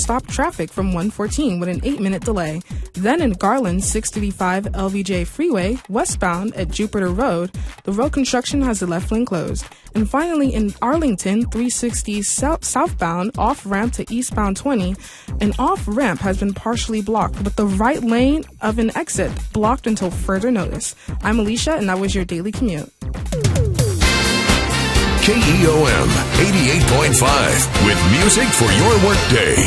stopped traffic from 114 with an 8-minute delay. Then in Garland, 635 LVJ Freeway, westbound at Jupiter Road, the road construction has the left lane closed. And finally in Arlington, 360 southbound off-ramp to eastbound 20, an off-ramp has been partially blocked with the right lane of an exit blocked until further notice. I'm Alicia, and that was your daily commute. KEOM 88.5 with music for your workday.